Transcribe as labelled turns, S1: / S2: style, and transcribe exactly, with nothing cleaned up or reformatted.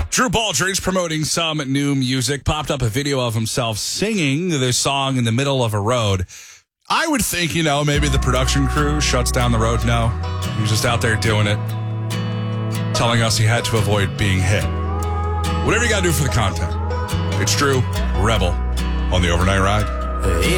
S1: Drew Baldridge promoting some new music, popped up a video of himself singing this song in the middle of a road. I would think, you know, maybe the production crew shuts down the road. No, he was just out there doing it, telling us he had to avoid being hit. Whatever you got to do for the content. It's Drew, Rebel, on the Overnight Ride.